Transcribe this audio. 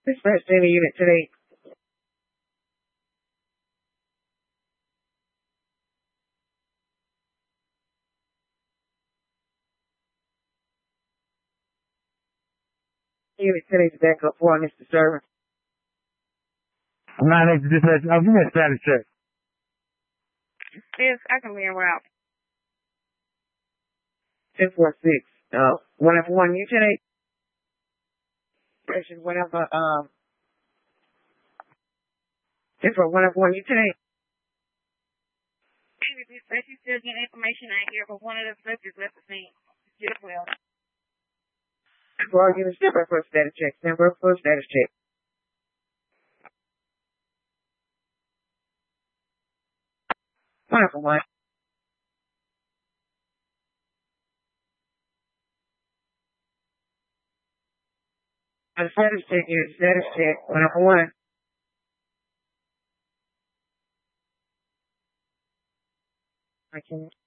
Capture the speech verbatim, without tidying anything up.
This first data unit today. Unit today's backup for Mister Server. I'm not able to dispatch. I'll give me a status check. Yes, I can be en route. ten four six. Uh, one F one, you today? Station one F, um, ten four one F one, you today? Dispatch, you still getting information out here, but one of the suspects left the scene. Yes, well. For all units, step by for a status check. Stand by for a status check. One F one. A status check unit, status check. One F one. I can